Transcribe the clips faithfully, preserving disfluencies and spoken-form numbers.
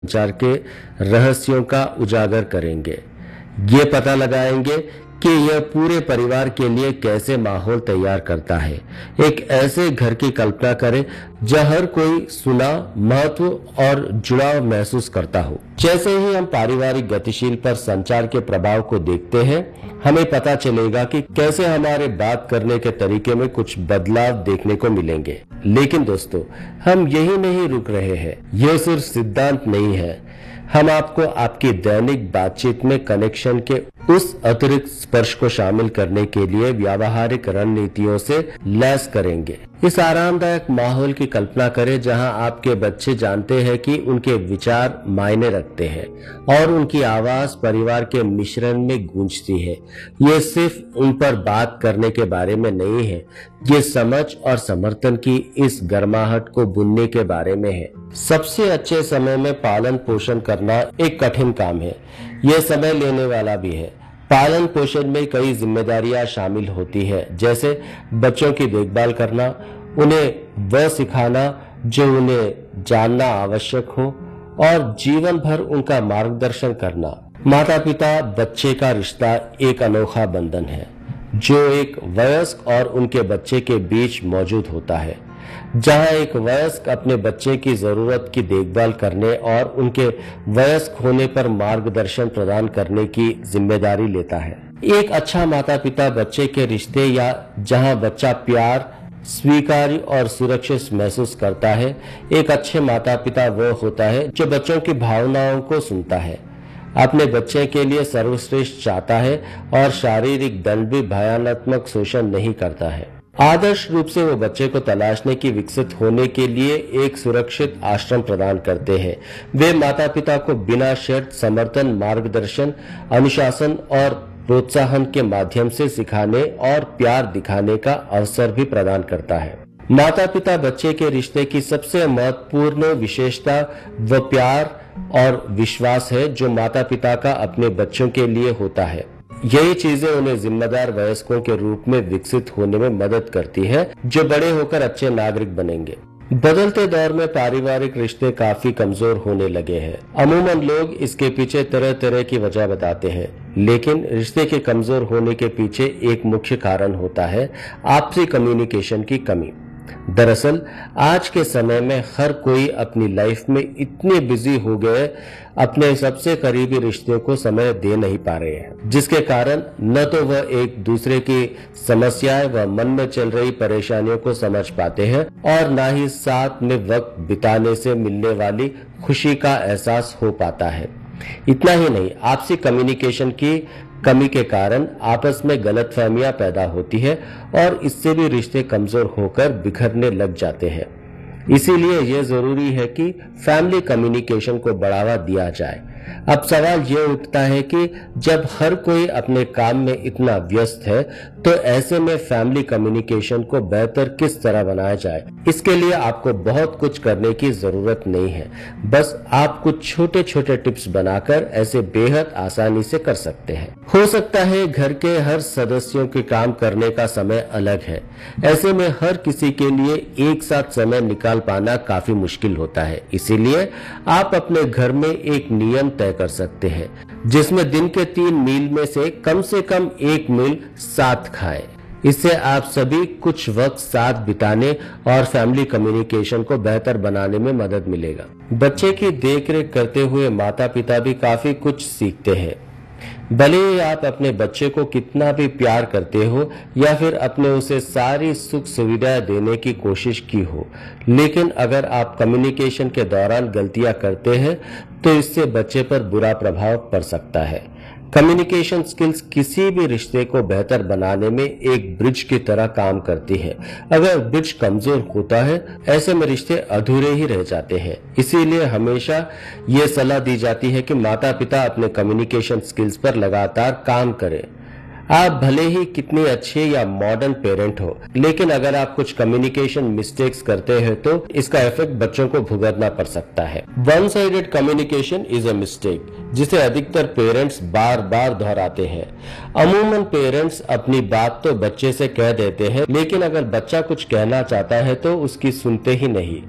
संचार के रहस्यों का उजागर करेंगे। ये पता लगाएंगे कि यह पूरे परिवार के लिए कैसे माहौल तैयार करता है। एक ऐसे घर की कल्पना करें जहां हर कोई सुना, महत्व और जुड़ाव महसूस करता हो। जैसे ही हम पारिवारिक गतिशील पर संचार के प्रभाव को देखते हैं, हमें पता चलेगा कि कैसे हमारे बात करने के तरीके में कुछ बदलाव देखने को मिलेंगे। लेकिन दोस्तों, हम यही नहीं रुक रहे हैं। यह सिर्फ सिद्धांत नहीं है। हम आपको आपकी दैनिक बातचीत में कनेक्शन के उस अतिरिक्त स्पर्श को शामिल करने के लिए व्यावहारिक रणनीतियों से लैस करेंगे। इस आरामदायक माहौल की कल्पना करें जहां आपके बच्चे जानते हैं कि उनके विचार मायने रखते हैं और उनकी आवाज परिवार के मिश्रण में गूंजती है। ये सिर्फ उन पर बात करने के बारे में नहीं है, ये समझ और समर्थन की इस गर्माहट को बुनने के बारे में है। सबसे अच्छे समय में पालन पोषण करना एक कठिन काम है। यह समय लेने वाला भी है। पालन पोषण में कई जिम्मेदारियां शामिल होती है, जैसे बच्चों की देखभाल करना, उन्हें वह सिखाना जो उन्हें जानना आवश्यक हो और जीवन भर उनका मार्गदर्शन करना। माता पिता बच्चे का रिश्ता एक अनोखा बंधन है जो एक वयस्क और उनके बच्चे के बीच मौजूद होता है, जहां एक वयस्क अपने बच्चे की जरूरत की देखभाल करने और उनके वयस्क होने पर मार्गदर्शन प्रदान करने की जिम्मेदारी लेता है। एक अच्छा माता पिता बच्चे के रिश्ते या जहां बच्चा प्यार, स्वीकार्य और सुरक्षित महसूस करता है। एक अच्छे माता पिता वो होता है जो बच्चों की भावनाओं को सुनता है, अपने बच्चे के लिए सर्वश्रेष्ठ चाहता है और शारीरिक दंड भी भयानक शोषण नहीं करता है। आदर्श रूप से वो बच्चे को तलाशने की विकसित होने के लिए एक सुरक्षित आश्रम प्रदान करते हैं। वे माता पिता को बिना शर्त समर्थन, मार्गदर्शन, अनुशासन और प्रोत्साहन के माध्यम से सिखाने और प्यार दिखाने का अवसर भी प्रदान करता है। माता पिता बच्चे के रिश्ते की सबसे महत्वपूर्ण विशेषता वह प्यार और विश्वास है जो माता पिता का अपने बच्चों के लिए होता है। यही चीजें उन्हें जिम्मेदार वयस्कों के रूप में विकसित होने में मदद करती है, जो बड़े होकर अच्छे नागरिक बनेंगे। बदलते दौर में पारिवारिक रिश्ते काफी कमजोर होने लगे हैं। अमूमन लोग इसके पीछे तरह तरह की वजह बताते हैं, लेकिन रिश्ते के कमजोर होने के पीछे एक मुख्य कारण होता है आपसी कम्युनिकेशन की कमी। दरअसल आज के समय में हर कोई अपनी लाइफ में इतने बिजी हो गए, अपने सबसे करीबी रिश्तों को समय दे नहीं पा रहे हैं, जिसके कारण न तो वह एक दूसरे की समस्याएं व मन में चल रही परेशानियों को समझ पाते हैं और न ही साथ में वक्त बिताने से मिलने वाली खुशी का एहसास हो पाता है। इतना ही नहीं, आपसी कम्युनिकेशन की कमी के कारण आपस में गलतफहमियां पैदा होती है और इससे भी रिश्ते कमजोर होकर बिखरने लग जाते हैं। इसीलिए यह जरूरी है कि फैमिली कम्युनिकेशन को बढ़ावा दिया जाए। अब सवाल यह उठता है कि जब हर कोई अपने काम में इतना व्यस्त है, तो ऐसे में फैमिली कम्युनिकेशन को बेहतर किस तरह बनाया जाए। इसके लिए आपको बहुत कुछ करने की जरूरत नहीं है, बस आप कुछ छोटे छोटे टिप्स बनाकर ऐसे बेहद आसानी से कर सकते हैं। हो सकता है घर के हर सदस्यों के काम करने का समय अलग है, ऐसे में हर किसी के लिए एक साथ समय निकाल पाना काफी मुश्किल होता है। इसीलिए आप अपने घर में एक नियम तय कर सकते हैं, जिसमें दिन के तीन मील में से कम से कम एक मील साथ खाएं। इससे आप सभी कुछ वक्त साथ बिताने और फैमिली कम्युनिकेशन को बेहतर बनाने में मदद मिलेगा। बच्चे की देखरेख करते हुए माता पिता भी काफी कुछ सीखते हैं। भले ही आप अपने बच्चे को कितना भी प्यार करते हो या फिर अपने उसे सारी सुख सुविधाएं देने की कोशिश की हो, लेकिन अगर आप कम्युनिकेशन के दौरान गलतियां करते हैं तो इससे बच्चे पर बुरा प्रभाव पड़ सकता है। कम्युनिकेशन स्किल्स किसी भी रिश्ते को बेहतर बनाने में एक ब्रिज की तरह काम करती है। अगर ब्रिज कमजोर होता है, ऐसे में रिश्ते अधूरे ही रह जाते हैं। इसीलिए हमेशा ये सलाह दी जाती है कि माता पिता अपने कम्युनिकेशन स्किल्स पर लगातार काम करें। आप भले ही कितने अच्छे या मॉडर्न पेरेंट हो, लेकिन अगर आप कुछ कम्युनिकेशन मिस्टेक्स करते हैं तो इसका इफेक्ट बच्चों को भुगतना पड़ सकता है। One sided communication is a mistake, जिसे अधिकतर पेरेंट्स बार बार दोहराते हैं। अमूमन पेरेंट्स अपनी बात तो बच्चे से कह देते हैं, लेकिन अगर बच्चा कुछ कहना चाहता है तो उसकी सुनते ही नहीं।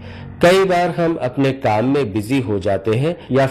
कई बार हम अपने काम में बिजी हो जाते हैं या